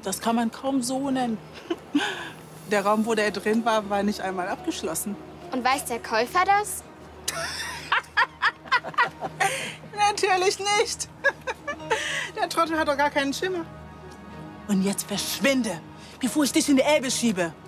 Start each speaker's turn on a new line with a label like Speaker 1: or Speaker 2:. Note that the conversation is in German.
Speaker 1: Das kann man kaum so nennen. Der Raum, wo der drin war, war nicht einmal abgeschlossen.
Speaker 2: Und weiß der Käufer das?
Speaker 1: Natürlich nicht. Der Trottel hat doch gar keinen Schimmer. Und jetzt verschwinde, bevor ich dich in die Elbe schiebe.